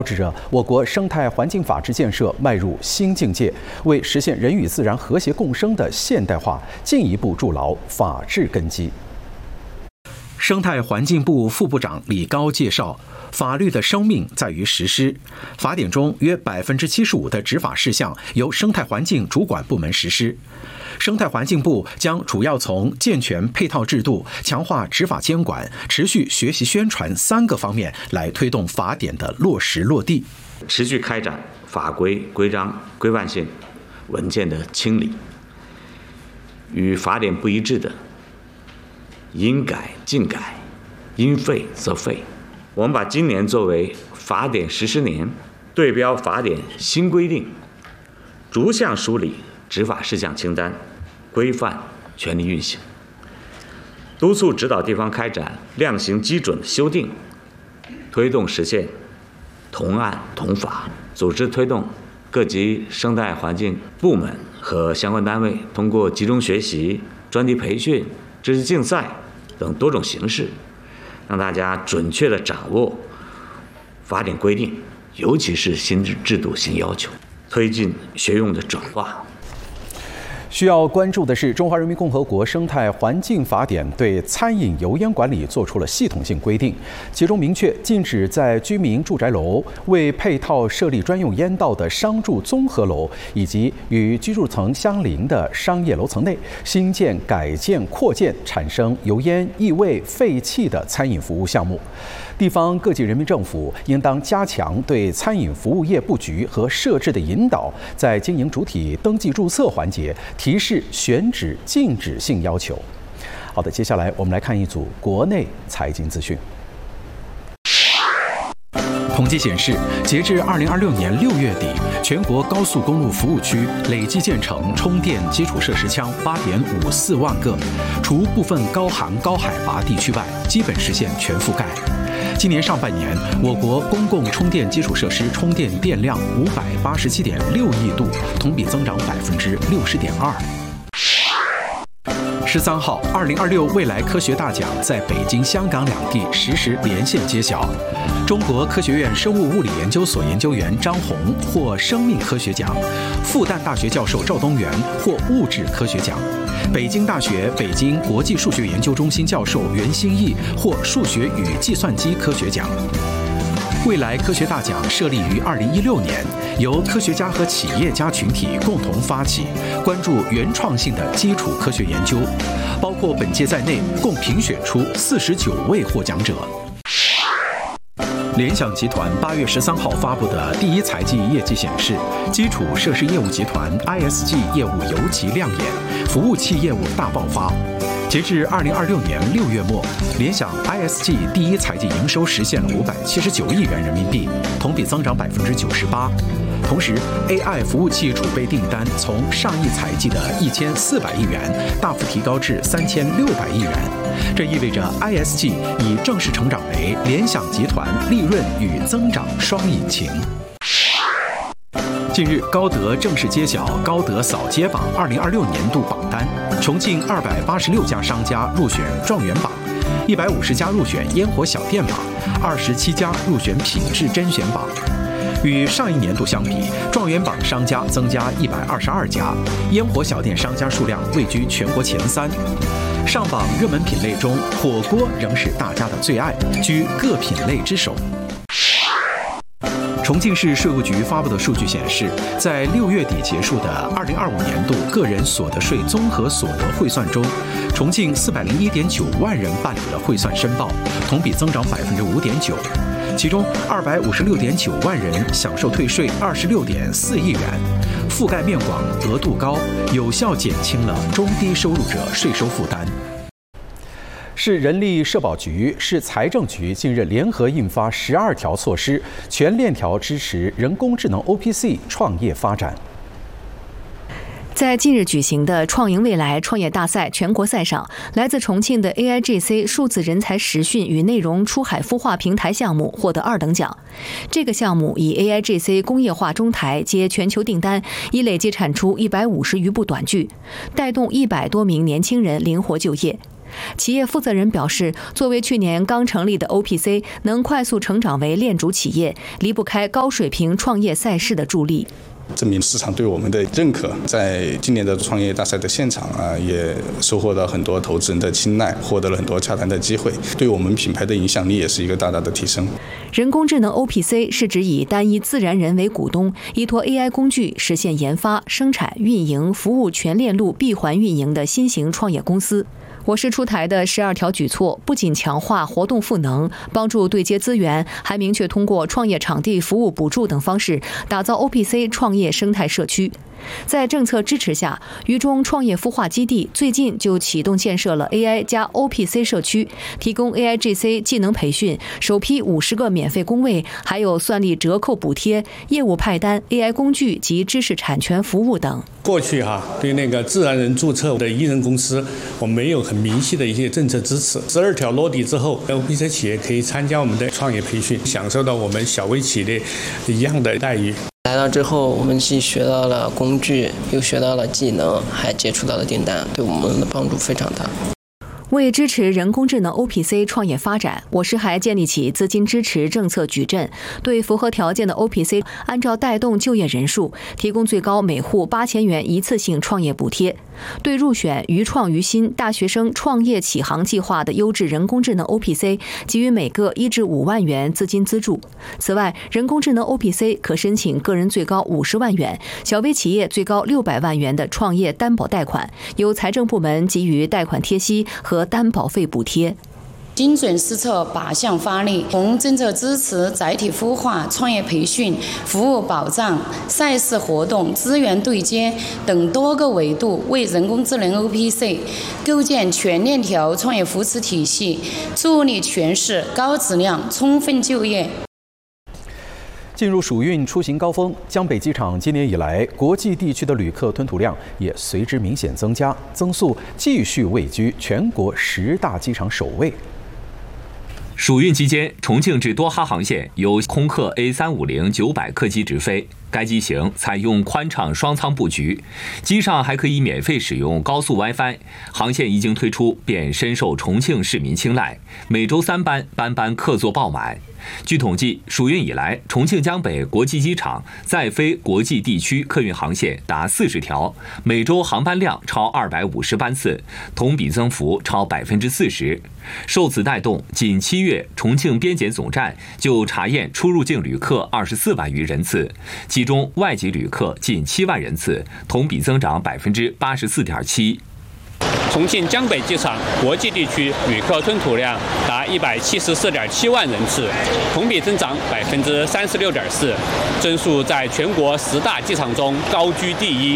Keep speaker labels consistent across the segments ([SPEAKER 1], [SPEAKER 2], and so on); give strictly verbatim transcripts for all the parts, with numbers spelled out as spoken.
[SPEAKER 1] 指着我国生态环境法治建设迈入新境界，为实现人与自然和谐共生的现代化进一步筑牢法治根基。生态环境部副部长李高介绍，法律的生命在于实施。法典中约百分之七十五的执法事项由生态环境主管部门实施。生态环境部将主要从健全配套制度、强化执法监管、持续学习宣传三个方面来推动法典的落实落地，
[SPEAKER 2] 持续开展法规、规章、规范性文件的清理，与法典不一致的，应改尽改，应废则废。我们把今年作为法典实施年，对标法典新规定，逐项梳理执法事项清单，规范权力运行，督促指导地方开展量刑基准修订，推动实现同案同法，组织推动各级生态环境部门和相关单位通过集中学习、专题培训、知识竞赛等多种形式，让大家准确地掌握法典规定，尤其是新制度新要求，推进学用的转化。
[SPEAKER 1] 需要关注的是，中华人民共和国生态环境法典对餐饮油烟管理做出了系统性规定，其中明确禁止在居民住宅楼为配套设立专用烟道的商住综合楼以及与居住层相邻的商业楼层内新建、改建、扩建产生油烟、异味、废气的餐饮服务项目。地方各级人民政府应当加强对餐饮服务业布局和设置的引导，在经营主体登记注册环节提示选址禁止性要求。好的，接下来我们来看一组国内财经资讯。统计显示，截至二零二六年六月底，全国高速公路服务区累计建成充电基础设施腔八点五四万个，除部分高寒高海拔地区外，基本实现全覆盖。今年上半年，我国公共充电基础设施充电电量五百八十七点六亿度，同比增长百分之六十点二。十三号，二零二六未来科学大奖在北京、香港两地实时连线揭晓。中国科学院生物物理研究所研究员张红获生命科学奖，复旦大学教授赵东元获物质科学奖，北京大学北京国际数学研究中心教授袁兴义获数学与计算机科学奖。未来科学大奖设立于二零一六年，由科学家和企业家群体共同发起，关注原创性的基础科学研究，包括本届在内，共评选出四十九位获奖者。联想集团八月十三号发布的第一财季业绩显示，基础设施业务集团 I S G 业务尤其亮眼，服务器业务大爆发。截至二零二六年六月末，联想 I S G 第一财季营收实现了五百七十九亿元人民币，同比增长百分之九十八。同时 ，A I 服务器储备订单从上一财季的一千四百亿元大幅提高至三千六百亿元，这意味着 I S G 已正式成长为联想集团利润与增长双引擎。近日，高德正式揭晓高德扫街榜二零二六年度榜单，重庆二百八十六家商家入选状元榜，一百五十家入选烟火小店榜，二十七家入选品质甄选榜。与上一年度相比，状元榜商家增加一百二十二家，烟火小店商家数量位居全国前三。上榜热门品类中，火锅仍是大家的最爱，居各品类之首。重庆市税务局发布的数据显示，在六月底结束的二零二五年度个人所得税综合所得汇算中，重庆四百零一点九万人办理了汇算申报，同比增长百分之五点九。其中二百五十六点九万人享受退税二十六点四亿元，覆盖面广、额度高，有效减轻了中低收入者税收负担。市人力社保局、市财政局近日联合印发十二条措施，全链条支持人工智能 O P C 创业发展。
[SPEAKER 3] 在近日举行的创赢未来创业大赛全国赛上，来自重庆的 A I G C 数字人才实训与内容出海孵化平台项目获得二等奖。这个项目以 A I G C 工业化中台接全球订单，已累计产出一百五十余部短剧，带动一百多名年轻人灵活就业。 企业负责人表示，作为去年刚成立的 O P C， 能快速成长为链主企业，离不开高水平创业赛事的助力。
[SPEAKER 4] 证明市场对我们的认可，在今年的创业大赛的现场啊，也收获到很多投资人的青睐，获得了很多洽谈的机会，对我们品牌的影响力也是一个大大的提升。
[SPEAKER 3] 人工智能 O P C 是指以单一自然人为股东，依托 A I 工具实现研发、生产、运营、服务全链路闭环运营的新型创业公司。我市出台的十二条举措不仅强化活动赋能，帮助对接资源，还明确通过创业场地服务补助等方式，打造 O P C 创业生态社区。在政策支持下，渝中创业孵化基地最近就启动建设了 A I 加 O P C 社区，提供 A I G C 技能培训，首批五十个免费工位，还有算力折扣补贴、业务派单、A I 工具及知识产权服务等。
[SPEAKER 5] 过去哈对那个自然人注册的一人公司，我们没有很明细的一些政策支持。十二条落地之后 ，O P C 企业可以参加我们的创业培训，享受到我们小微企业一样的待遇。
[SPEAKER 6] 来到之后，我们既学到了工具，又学到了技能，还接触到了订单，对我们的帮助非常大。
[SPEAKER 3] 为支持人工智能 O P C 创业发展，我市还建立起资金支持政策矩阵，对符合条件的 O P C 按照带动就业人数提供最高每户八千元一次性创业补贴。对入选渝创渝新大学生创业启航计划的优质人工智能 O P C 给予每个一至五万元资金资助。此外，人工智能 O P C 可申请个人最高五十万元，小微企业最高六百万元的创业担保贷款，由财政部门给予贷款贴息和担保费补贴。
[SPEAKER 7] 精准施策靶向发力，从政策支持、载体孵化、创业培训、服务保障、赛事活动、资源对接等多个维度，为人工智能 O P C 构建全链条创业扶持体系，助力全市高质量充分就业。
[SPEAKER 1] 进入暑运出行高峰，江北机场今年以来国际地区的旅客吞吐量也随之明显增加，增速继续位居全国十大机场首位。
[SPEAKER 8] 暑运期间，重庆至多哈航线由空客 A 三五零九百客机直飞。该机型采用宽敞双舱布局，机上还可以免费使用高速 WiFi。航线一经推出，便深受重庆市民青睐，每周三班，班班客座爆满。据统计，暑运以来，重庆江北国际机场在飞国际地区客运航线达四十条，每周航班量超二百五十班次，同比增幅超百分之四十。受此带动，仅七月重庆边检总站就查验出入境旅客二十四万余人次，其中外籍旅客近七万人次，同比增长百分之八十四点七。
[SPEAKER 9] 重庆江北机场国际地区旅客吞吐量达一百七十四点七万人次，同比增长百分之三十六点四，增速在全国十大机场中高居第一。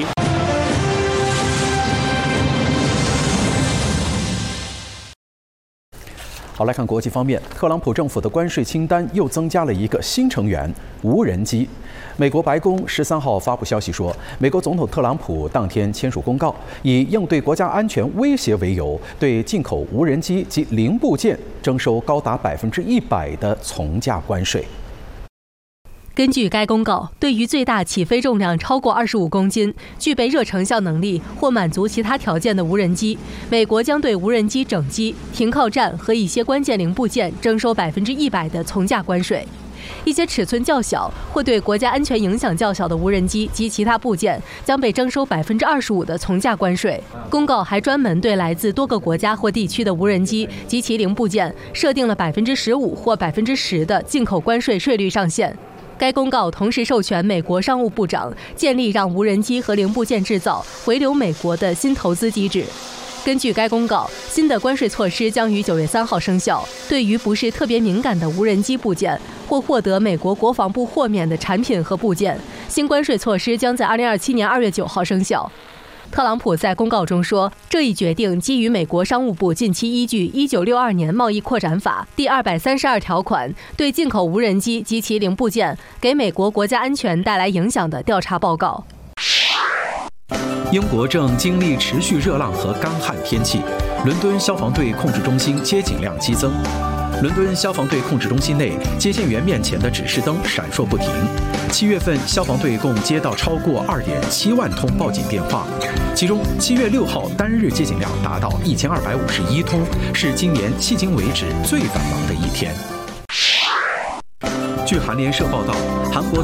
[SPEAKER 1] 好，来看国际方面，特朗普政府的关税清单又增加了一个新成员——无人机。美国白宫十三号发布消息说，美国总统特朗普当天签署公告，以应对国家安全威胁为由，对进口无人机及零部件征收高达百分之一百的从价关税。
[SPEAKER 10] 根据该公告，对于最大起飞重量超过二十五公斤、具备热成像能力或满足其他条件的无人机，美国将对无人机整机、停靠站和一些关键零部件征收百分之一百的从价关税。一些尺寸较小或对国家安全影响较小的无人机及其他部件将被征收百分之二十五的从价关税。公告还专门对来自多个国家或地区的无人机及其零部件设定了百分之十五或百分之十的进口关税税率上限。该公告同时授权美国商务部长建立让无人机和零部件制造回流美国的新投资机制。根据该公告，新的关税措施将于九月三号生效。对于不是特别敏感的无人机部件或获得美国国防部豁免的产品和部件，新关税措施将在二零二七年二月九号生效。特朗普在公告中说，这一决定基于美国商务部近期依据一九六二年贸易扩展法第二百三十二条款对进口无人机及其零部件给美国国家安全带来影响的调查报告。
[SPEAKER 1] 英国正经历持续热浪和干旱天气，伦敦消防队控制中心接警量激增。 伦敦消防队控制中心内，接线员面前的指示灯闪烁不停。七月份，消防队共接到超过二点七万通报警电话，其中七月六号单日接警量达到一千二百五十一通，是今年迄今为止最繁忙的一天。据韩联社报道，韩国